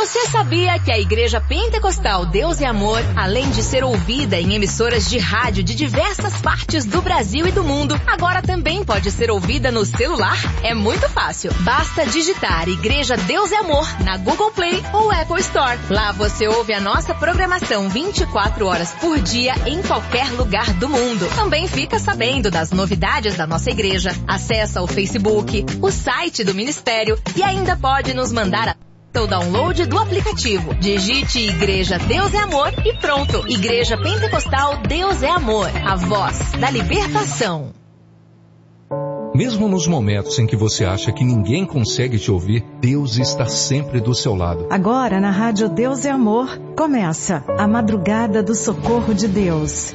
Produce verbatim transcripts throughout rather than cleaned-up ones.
Você sabia que a Igreja Pentecostal Deus e Amor, além de ser ouvida em emissoras de rádio de diversas partes do Brasil e do mundo, agora também pode ser ouvida no celular? É muito fácil. Basta digitar Igreja Deus e Amor na Google Play ou Apple Store. Lá você ouve a nossa programação vinte e quatro horas por dia em qualquer lugar do mundo. Também fica sabendo das novidades da nossa igreja, acessa o Facebook, o site do ministério e ainda pode nos mandar a o download do aplicativo. Digite Igreja Deus é Amor e pronto. Igreja Pentecostal Deus é Amor, a voz da libertação. Mesmo nos momentos em que você acha que ninguém consegue te ouvir, Deus está sempre do seu lado. Agora na Rádio Deus é Amor, começa a Madrugada do Socorro de Deus.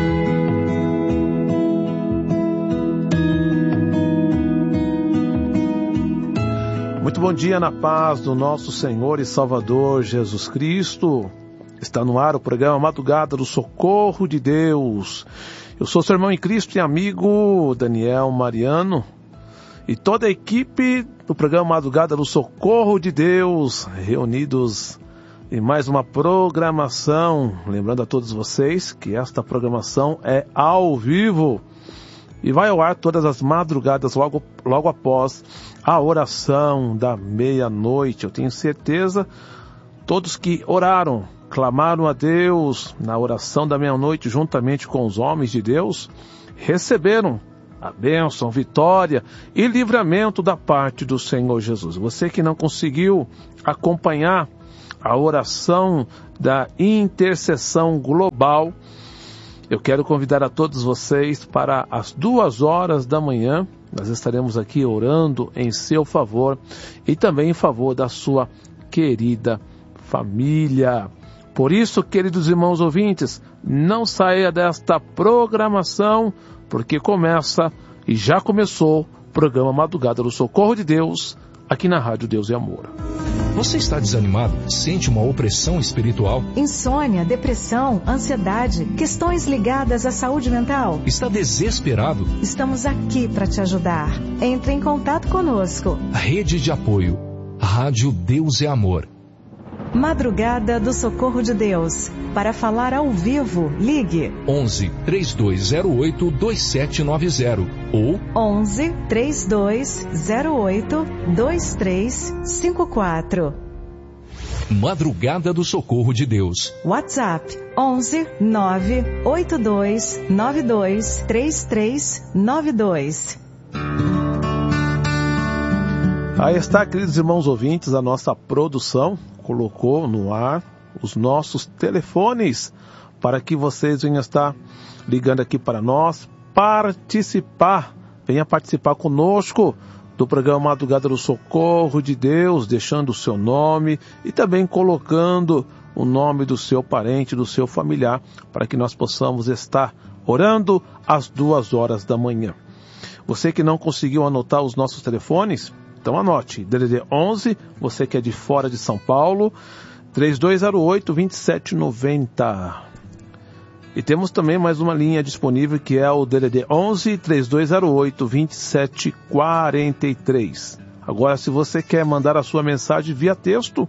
Muito bom dia na paz do nosso Senhor e Salvador Jesus Cristo. Está no ar o programa Madrugada do Socorro de Deus. Eu sou seu irmão em Cristo e amigo Daniel Mariano e toda a equipe do programa Madrugada do Socorro de Deus, reunidos em mais uma programação. Lembrando a todos vocês que esta programação é ao vivo e vai ao ar todas as madrugadas logo, logo após a oração da meia-noite. Eu tenho certeza, todos que oraram, clamaram a Deus na oração da meia-noite juntamente com os homens de Deus, receberam a bênção, vitória e livramento da parte do Senhor Jesus. Você que não conseguiu acompanhar a oração da intercessão global, eu quero convidar a todos vocês para as duas horas da manhã. Nós estaremos aqui orando em seu favor e também em favor da sua querida família. Por isso, queridos irmãos ouvintes, não saia desta programação, porque começa e já começou o programa Madrugada do Socorro de Deus, aqui na Rádio Deus e Amor. Você está desanimado? Sente uma opressão espiritual? Insônia, depressão, ansiedade, questões ligadas à saúde mental? Está desesperado? Estamos aqui para te ajudar. Entre em contato conosco. Rede de apoio. Rádio Deus é Amor. Madrugada do Socorro de Deus. Para falar ao vivo, ligue onze, três dois zero oito, dois sete nove zero ou onze, três dois zero oito, dois três cinco quatro. Madrugada do Socorro de Deus. WhatsApp onze, nove oito dois nove dois três três nove dois. Aí está, queridos irmãos ouvintes, a nossa produção colocou no ar os nossos telefones para que vocês venham estar ligando aqui para nós, participar, venha participar conosco do programa Madrugada do Socorro de Deus, deixando o seu nome e também colocando o nome do seu parente, do seu familiar, para que nós possamos estar orando às duas horas da manhã. Você que não conseguiu anotar os nossos telefones, então anote, D D D onze, você que é de fora de São Paulo, três dois zero oito, dois sete nove zero. E temos também mais uma linha disponível que é o D D D onze, três dois zero oito, dois sete quatro três. Agora, se você quer mandar a sua mensagem via texto,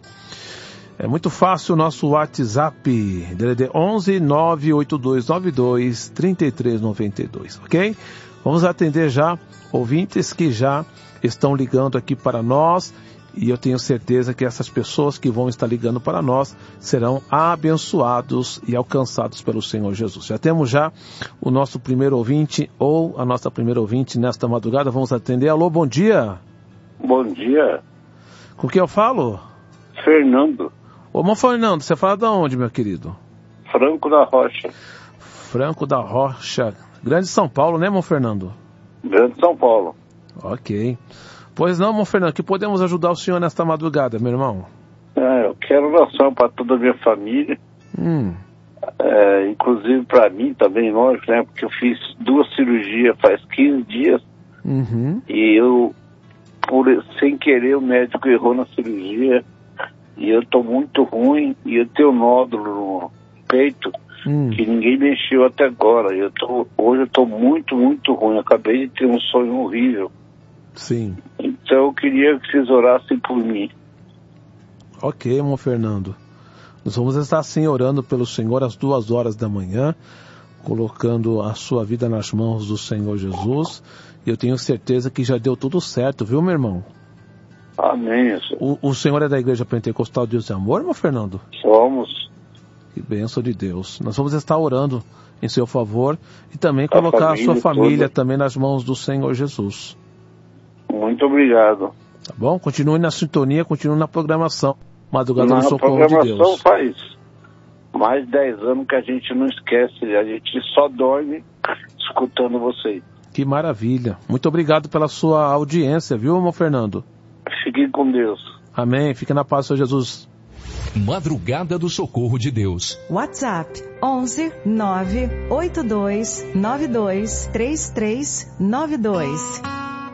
é muito fácil o nosso WhatsApp, D D D onze, nove oito dois nove dois, três três nove dois, ok? Vamos atender já ouvintes que já estão ligando aqui para nós e eu tenho certeza que essas pessoas que vão estar ligando para nós serão abençoados e alcançados pelo Senhor Jesus. Já temos já o nosso primeiro ouvinte ou a nossa primeira ouvinte nesta madrugada. Vamos atender. Alô, bom dia. Bom dia. Com quem eu falo? Fernando. Ô, irmão Fernando, você fala de onde, meu querido? Franco da Rocha. Franco da Rocha. Grande São Paulo, né, irmão Fernando? Grande São Paulo. Ok. Pois não, irmão Fernando, que podemos ajudar o senhor nesta madrugada, meu irmão? É, eu quero oração para toda a minha família. Hum. É, inclusive para mim também, lógico, né? Porque eu fiz duas cirurgias faz quinze dias. Uhum. E eu, por, sem querer, o médico errou na cirurgia. E eu tô muito ruim. E eu tenho um nódulo no peito. Hum. Que ninguém mexeu até agora. Eu tô, hoje eu tô muito, muito ruim. Eu acabei de ter um sonho horrível. Sim. Então eu queria que vocês orassem por mim. Ok, irmão Fernando. Nós vamos estar assim orando pelo Senhor às duas horas da manhã, colocando a sua vida nas mãos do Senhor Jesus. E eu tenho certeza que já deu tudo certo, viu, meu irmão? Amém. O, o senhor é da Igreja Pentecostal Deus e Amor, irmão Fernando? Somos. Que bênção de Deus. Nós vamos estar orando em seu favor e também colocar a, a sua família toda também nas mãos do Senhor Jesus. Muito obrigado. Tá bom? Continue na sintonia, continue na programação. Madrugada do Socorro de Deus. Na programação faz mais de dez anos que a gente não esquece, a gente só dorme escutando vocês. Que maravilha. Muito obrigado pela sua audiência, viu, irmão Fernando? Fique com Deus. Amém. Fique na paz, Senhor Jesus. Madrugada do Socorro de Deus. WhatsApp onze nove oito dois nove dois três três nove dois.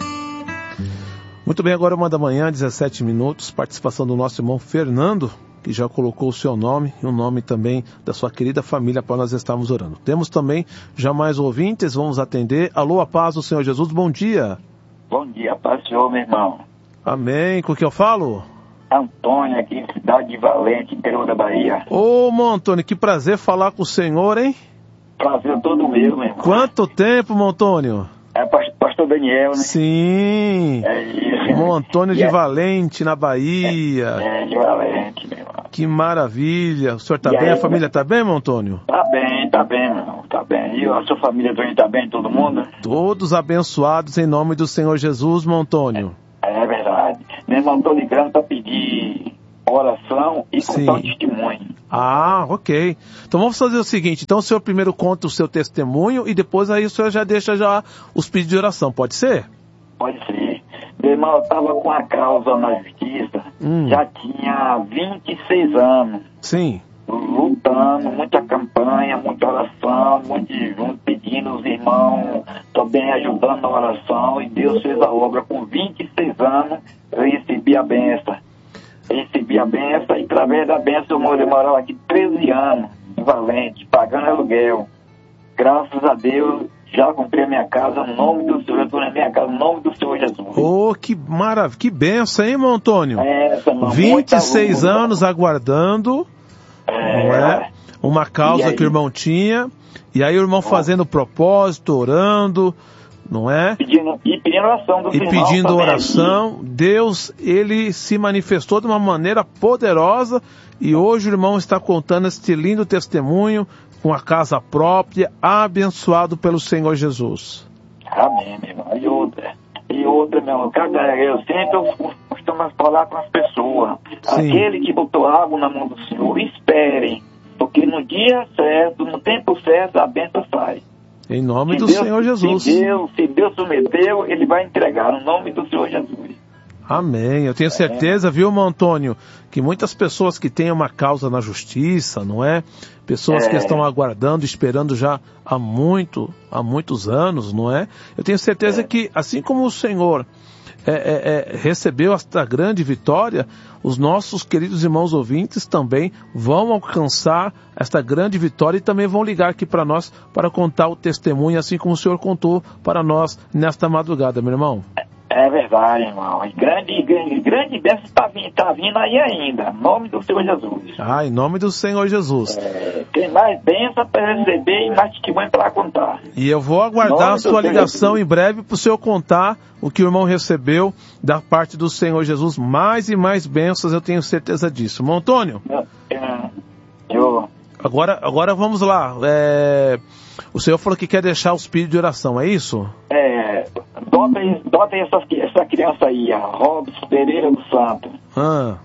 Muito bem, agora uma da manhã, dezessete minutos, participação do nosso irmão Fernando, que já colocou o seu nome e o nome também da sua querida família para nós estarmos orando. Temos também já mais ouvintes, vamos atender. Alô, a paz do Senhor Jesus, bom dia. Bom dia, paz do Senhor, meu irmão. Amém, com o que eu falo? Antônio, aqui, cidade de Valente, interior da Bahia. Ô, irmão Antônio, que prazer falar com o senhor, hein? Prazer todo meu, meu irmão. Quanto tempo, irmão Antônio? É pastor Daniel, né? Sim. É isso. Irmão Antônio de é. Valente, na Bahia. É, é, de Valente, meu irmão. Que maravilha. O senhor tá e bem? Aí, a família tá bem, irmão Antônio? Tá bem, tá bem, meu irmão. Tá bem. E a sua família também tá bem, todo mundo? Todos abençoados em nome do Senhor Jesus, irmão Antônio. É, é verdade. Meu irmão, tô ligando pra pedir oração e contar um testemunho. Ah, ok. Então vamos fazer o seguinte, então o senhor primeiro conta o seu testemunho e depois aí o senhor já deixa já os pedidos de oração, pode ser? Pode ser. Meu irmão, eu estava com a causa na justiça, hum. já tinha vinte e seis anos. Sim. Lutando, muita campanha, muita oração, muito junto, pedindo os irmãos, também ajudando na oração, e Deus fez a obra. Com vinte e seis anos, eu recebi a benção. Recebi a benção, e através da benção eu morava aqui treze anos, em Valente, pagando aluguel. Graças a Deus, já comprei a minha casa no nome do Senhor, eu estou na minha casa no nome do Senhor Jesus. Oh, que maravilha, que benção, hein, irmão Antônio? É, essa, irmão, vinte e seis anos aguardando, é, não é? Uma causa que o irmão tinha, e aí o irmão fazendo propósito, orando, não é? Pedindo, e pedindo oração do E pedindo oração, Deus, ele se manifestou de uma maneira poderosa, e hoje o irmão está contando este lindo testemunho, com a casa própria, abençoado pelo Senhor Jesus. Amém, meu irmão. E outra, e outra, meu irmão, cada, eu sempre eu costumo falar com as pessoas, Sim. aquele que botou água na mão do Senhor, esperem, porque no dia certo, no tempo certo, a bênção sai. Em nome se do Deus, Senhor Jesus. Se Deus, se Deus prometeu, ele vai entregar, no nome do Senhor Jesus. Amém. Eu tenho certeza, é. viu, irmão Antônio, que muitas pessoas que têm uma causa na justiça, não é? Pessoas é. que estão aguardando, esperando já há muito, há muitos anos, não é? Eu tenho certeza é. que, assim como o Senhor é, é, é, recebeu esta grande vitória, os nossos queridos irmãos ouvintes também vão alcançar esta grande vitória e também vão ligar aqui para nós para contar o testemunho, assim como o Senhor contou para nós nesta madrugada, meu irmão. É verdade, irmão. E grande, grande, grande bênção está vindo, tá vindo aí ainda. Em nome do Senhor Jesus. Ah, em nome do Senhor Jesus. É, tem mais bênção para receber e mais testemunho para contar. E eu vou aguardar a sua ligação Jesus. Em breve para o senhor contar o que o irmão recebeu da parte do Senhor Jesus. Mais e mais bênçãos, eu tenho certeza disso. Irmão Antônio? Eu... eu... Agora, agora vamos lá. É... O senhor falou que quer deixar os pedidos de oração, é isso? É, dota aí, dota aí essa, essa criança aí, a Robson Pereira do Santo. Ah.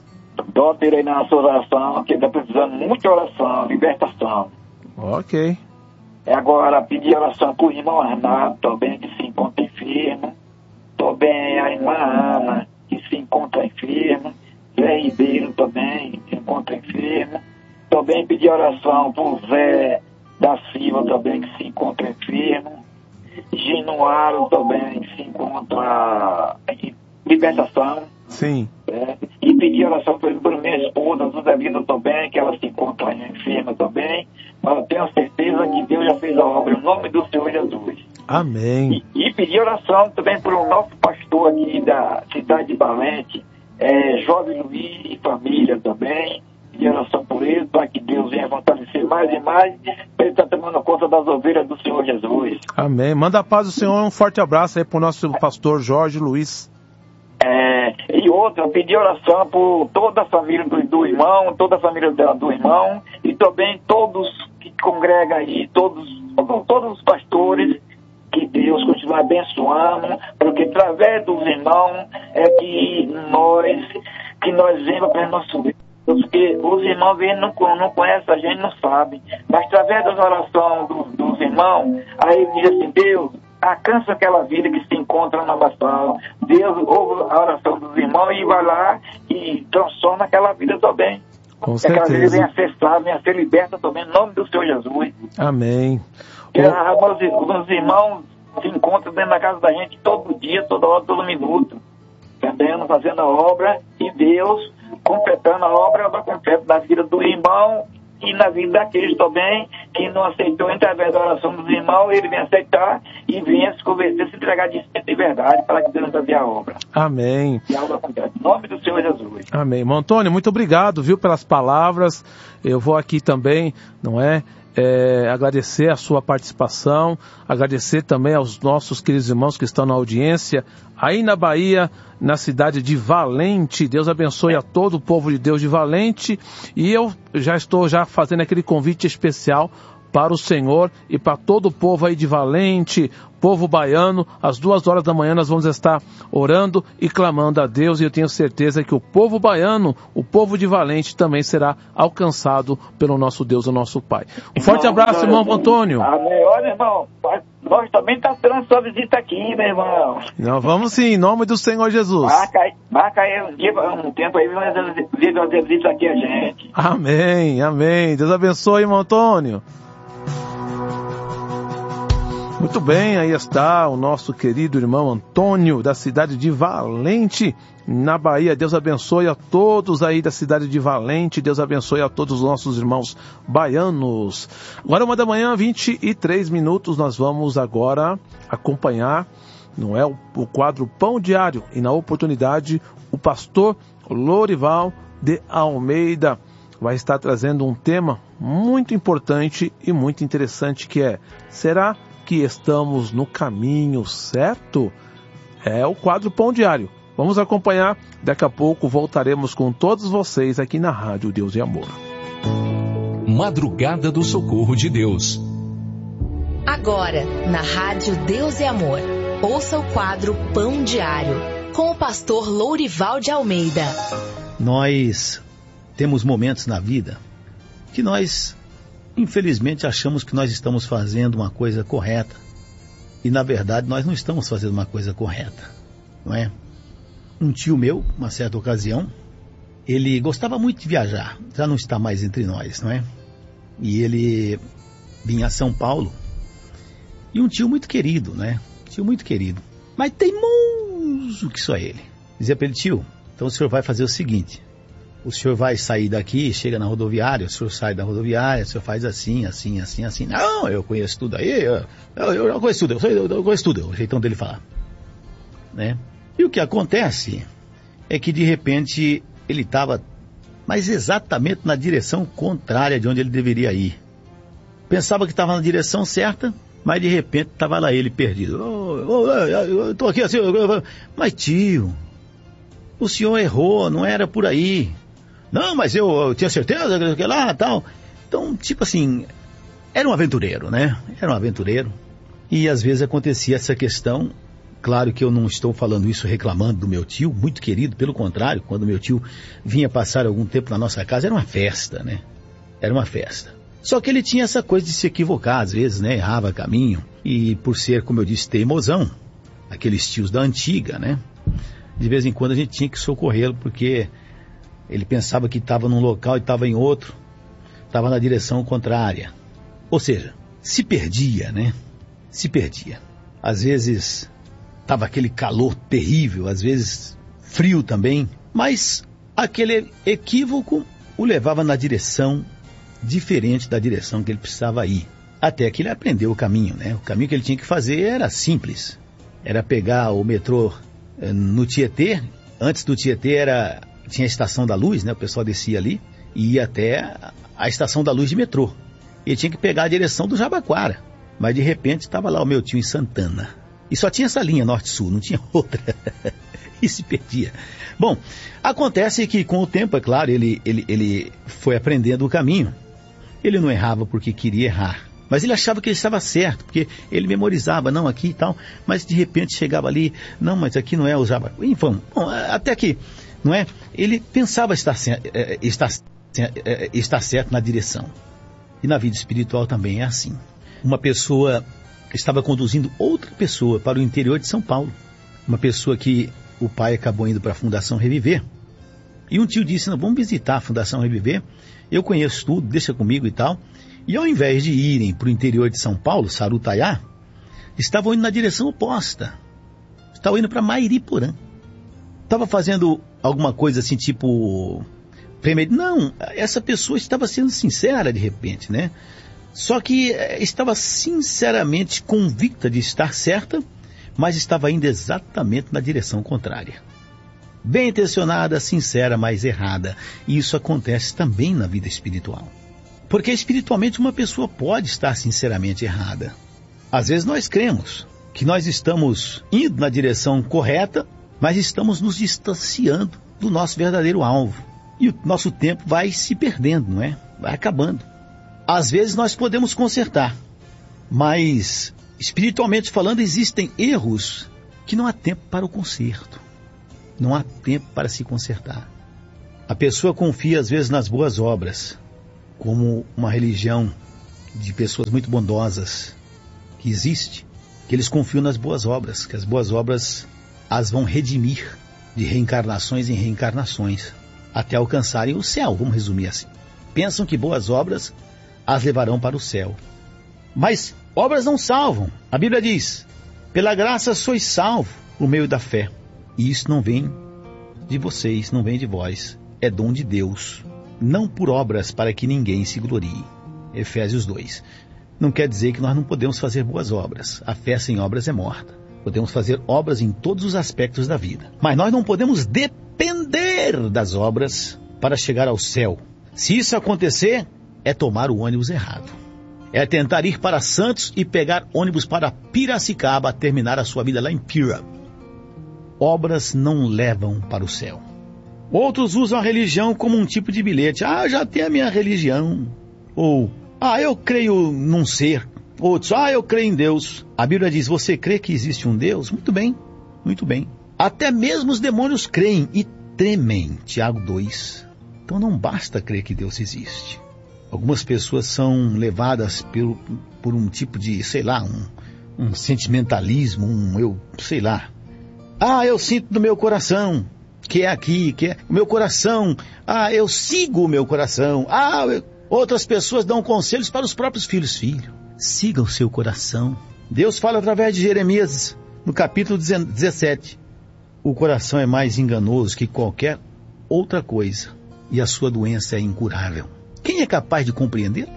Dota ele aí na sua oração, que está precisando de muita oração, libertação. Ok. É agora pedir oração para o irmão Arnaldo, também, que se encontra enfermo. Também a irmã Ana, que se encontra enferma. Zé Ribeiro também, que se encontra enfermo. Também pedir oração para o Zé da Silva também, que se encontra enfermo. Ginuaro também, que se encontra em libertação. Sim. É, e pedir oração para minha esposa, José Vida também, que ela se encontra enferma também. Mas eu tenho certeza que Deus já fez a obra em nome do Senhor Jesus. Amém. E, e pedir oração também para o nosso pastor aqui da cidade de Valente, é, Jovem Luiz e família também, de oração por ele, para que Deus venha fortalecer mais e mais, para ele estar tomando conta das ovelhas do Senhor Jesus. Amém. Manda a paz do Senhor, um forte abraço aí para o nosso pastor Jorge Luiz. É, e outra, pedir oração por toda a família do, do irmão, toda a família do, do irmão, e também todos que congregam aí, todos, todos, todos os pastores, que Deus continue abençoando, porque através dos irmãos é que nós, que nós vemos para nosso Deus, porque os irmãos eles não, não conhecem a gente, não sabem, mas através das orações do, dos irmãos, aí ele diz assim, Deus, alcança aquela vida que se encontra na oração. Deus ouve a oração dos irmãos e vai lá e transforma aquela vida também. Com certeza. Aquela vida venha ser salva, venha ser liberta também, em nome do Senhor Jesus. Amém. Que os, os irmãos se encontram dentro da casa da gente todo dia, toda hora, todo minuto. Entendendo? Fazendo a obra e Deus completando a obra, a obra completa da vida do irmão e na vida daqueles também que não aceitou através da oração dos irmãos, ele vem aceitar e venha se converter, se entregar de de verdade para que Deus fazer a obra. Amém. E a obra completa. Em nome do Senhor Jesus. Amém. Irmão Antônio, muito obrigado, viu, pelas palavras. Eu vou aqui também, não é, é, agradecer a sua participação, agradecer também aos nossos queridos irmãos que estão na audiência, aí na Bahia, na cidade de Valente. Deus abençoe a todo o povo de Deus de Valente, e eu já estou já fazendo aquele convite especial para o Senhor e para todo o povo aí de Valente, povo baiano. Às duas horas da manhã nós vamos estar orando e clamando a Deus, e eu tenho certeza que o povo baiano, o povo de Valente também será alcançado pelo nosso Deus, o nosso Pai. Um forte irmão, abraço, irmão Antônio. Amém. Olha, irmão, nós também estamos esperando sua visita aqui, meu irmão. Não, vamos sim, em nome do Senhor Jesus. Marca aí, marca aí um, dia, um tempo aí, vir fazer visita aqui a gente. Amém, amém. Deus abençoe, irmão Antônio. Muito bem, aí está o nosso querido irmão Antônio, da cidade de Valente, na Bahia. Deus abençoe a todos aí da cidade de Valente, Deus abençoe a todos os nossos irmãos baianos. Agora, uma da manhã, vinte e três minutos, nós vamos agora acompanhar, não é, o, o quadro Pão Diário, e na oportunidade, o pastor Lorival de Almeida vai estar trazendo um tema muito importante e muito interessante, que é: será que estamos no caminho certo? É o quadro Pão Diário. Vamos acompanhar, daqui a pouco voltaremos com todos vocês aqui na Rádio Deus e Amor. Madrugada do Socorro de Deus. Agora, na Rádio Deus e Amor, ouça o quadro Pão Diário, com o pastor Lourival de Almeida. Nós temos momentos na vida que nós, infelizmente, achamos que nós estamos fazendo uma coisa correta. E, na verdade, nós não estamos fazendo uma coisa correta, não é? Um tio meu, uma certa ocasião, ele gostava muito de viajar. Já não está mais entre nós, não é? E ele vinha a São Paulo. E um tio muito querido, né? Tio muito querido. Mas teimoso que só ele. Dizia para ele: tio, então o senhor vai fazer o seguinte. O senhor vai sair daqui, chega na rodoviária, o senhor sai da rodoviária, o senhor faz assim, assim, assim, assim. Não, eu conheço tudo aí, eu, eu, eu conheço tudo, eu, eu conheço tudo, é o jeitão dele falar. Né? E o que acontece é que de repente ele estava, mas exatamente na direção contrária de onde ele deveria ir. Pensava que estava na direção certa, mas de repente estava lá ele perdido. Oh, oh, eu estou aqui assim, mas tio, o senhor errou, não era por aí. Não, mas eu, eu tinha certeza que lá, tal. Então, tipo assim, era um aventureiro, né? Era um aventureiro. E às vezes acontecia essa questão. Claro que eu não estou falando isso reclamando do meu tio, muito querido, pelo contrário, quando meu tio vinha passar algum tempo na nossa casa, era uma festa, né? Era uma festa. Só que ele tinha essa coisa de se equivocar, às vezes, né? Errava caminho. E por ser, como eu disse, teimosão, aqueles tios da antiga, né? De vez em quando a gente tinha que socorrê-lo, porque ele pensava que estava num local e estava em outro, estava na direção contrária. Ou seja, se perdia, né? Se perdia. Às vezes estava aquele calor terrível, às vezes frio também, mas aquele equívoco o levava na direção diferente da direção que ele precisava ir. Até que ele aprendeu o caminho, né? O caminho que ele tinha que fazer era simples. Era pegar o metrô no Tietê Antes do Tietê era, tinha a Estação da Luz, né? O pessoal descia ali e ia até a Estação da Luz de metrô. E tinha que pegar a direção do Jabaquara. Mas de repente estava lá o meu tio em Santana. E só tinha essa linha norte-sul, não tinha outra. E se perdia. Bom, acontece que com o tempo, é claro, ele, ele, ele foi aprendendo o caminho. Ele não errava porque queria errar. Mas ele achava que ele estava certo, porque ele memorizava, não, aqui e tal. Mas de repente chegava ali, não, mas aqui não é o Jabaquara. Enfim, bom, até que, não é? Ele pensava estar, estar, estar certo na direção. E na vida espiritual também é assim. Uma pessoa estava conduzindo outra pessoa para o interior de São Paulo. Uma pessoa que o pai acabou indo para a Fundação Reviver. E um tio disse, não, vamos visitar a Fundação Reviver. Eu conheço tudo, deixa comigo e tal. E ao invés de irem para o interior de São Paulo, Sarutaiá, estavam indo na direção oposta. Estavam indo para Mairiporã. Estava fazendo alguma coisa assim, tipo... Não, essa pessoa estava sendo sincera de repente, né? Só que estava sinceramente convicta de estar certa, mas estava indo exatamente na direção contrária. Bem intencionada, sincera, mas errada. E isso acontece também na vida espiritual. Porque espiritualmente uma pessoa pode estar sinceramente errada. Às vezes nós cremos que nós estamos indo na direção correta, mas estamos nos distanciando do nosso verdadeiro alvo. E o nosso tempo vai se perdendo, não é? Vai acabando. Às vezes nós podemos consertar, mas espiritualmente falando existem erros que não há tempo para o conserto. Não há tempo para se consertar. A pessoa confia às vezes nas boas obras, como uma religião de pessoas muito bondosas que existe, que eles confiam nas boas obras, que as boas obras as vão redimir de reencarnações em reencarnações, até alcançarem o céu, vamos resumir assim. Pensam que boas obras as levarão para o céu. Mas obras não salvam. A Bíblia diz, pela graça sois salvo por meio da fé. E isso não vem de vocês, não vem de vós. É dom de Deus. Não por obras para que ninguém se glorie. Efésios dois. Não quer dizer que nós não podemos fazer boas obras. A fé sem obras é morta. Podemos fazer obras em todos os aspectos da vida. Mas nós não podemos depender das obras para chegar ao céu. Se isso acontecer, é tomar o ônibus errado. É tentar ir para Santos e pegar ônibus para Piracicaba, terminar a sua vida lá em Pira. Obras não levam para o céu. Outros usam a religião como um tipo de bilhete. Ah, já tenho a minha religião. Ou, ah, eu creio num ser. Outros, ah, eu creio em Deus. A Bíblia diz, você crê que existe um Deus? Muito bem, muito bem. Até mesmo os demônios creem e tremem. Tiago dois. Então não basta crer que Deus existe. Algumas pessoas são levadas pelo, por um tipo de, sei lá, um, um sentimentalismo, um eu, sei lá. Ah, eu sinto no meu coração, que é aqui, que é o meu coração. Ah, eu sigo o meu coração. Ah, eu... Outras pessoas dão conselhos para os próprios filhos. Filho, siga o seu coração. Deus fala através de Jeremias, no capítulo dezessete. O coração é mais enganoso que qualquer outra coisa, e a sua doença é incurável. Quem é capaz de compreender?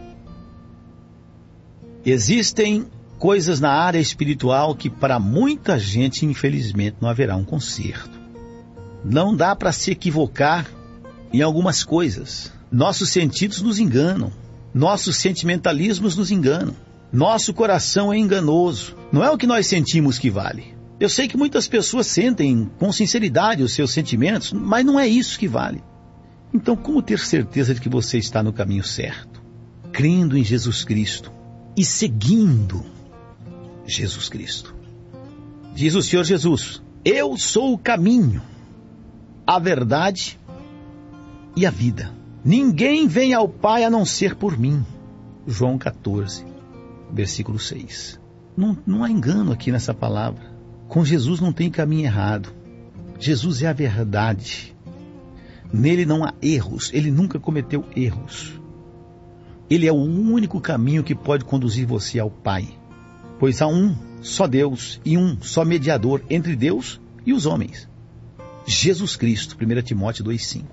Existem coisas na área espiritual que para muita gente, infelizmente, não haverá um conserto. Não dá para se equivocar em algumas coisas. Nossos sentidos nos enganam. Nossos sentimentalismos nos enganam. Nosso coração é enganoso. Não é o que nós sentimos que vale. Eu sei que muitas pessoas sentem com sinceridade os seus sentimentos, mas não é isso que vale. Então, como ter certeza de que você está no caminho certo? Crendo em Jesus Cristo e seguindo Jesus Cristo. Diz o Senhor Jesus, eu sou o caminho, a verdade e a vida. Ninguém vem ao Pai a não ser por mim. João catorze, versículo seis. Não, não há engano aqui nessa palavra. Com Jesus não tem caminho errado. Jesus é a verdade. Nele não há erros. Ele nunca cometeu erros. Ele é o único caminho que pode conduzir você ao Pai. Pois há um só Deus e um só mediador entre Deus e os homens. Jesus Cristo. primeira Timóteo dois, cinco.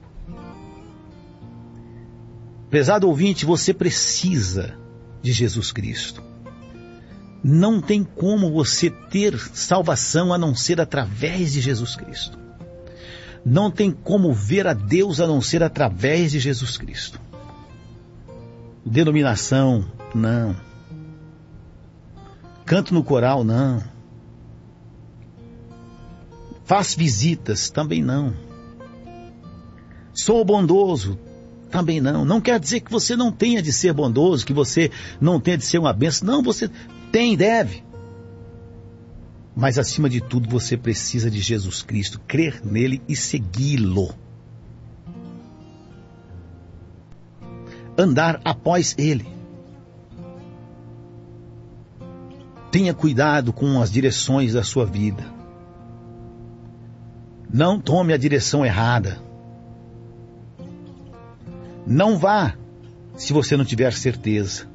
Prezado ouvinte, você precisa de Jesus Cristo. Não tem como você ter salvação a não ser através de Jesus Cristo. não tem como ver a Deus a não ser através de Jesus Cristo. Denominação, não. Canto no coral, não. Faz visitas, também não. Sou bondoso, também não. Não quer dizer que você não tenha de ser bondoso, que você não tenha de ser uma bênção. Não, você tem e deve. Mas acima de tudo você precisa de Jesus Cristo, crer nele e segui-lo. Andar após ele. Tenha cuidado com as direções da sua vida. Não tome a direção errada. Não vá se você não tiver certeza.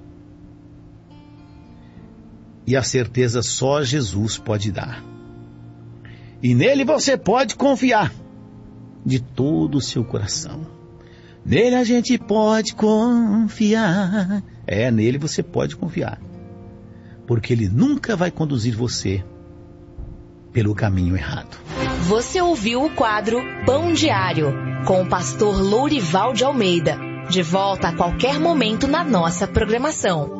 E a certeza só Jesus pode dar. E nele você pode confiar de todo o seu coração. Nele a gente pode confiar. É, nele você pode confiar. Porque ele nunca vai conduzir você pelo caminho errado. Você ouviu o quadro Pão Diário, com o pastor Lourival de Almeida. De volta a qualquer momento na nossa programação.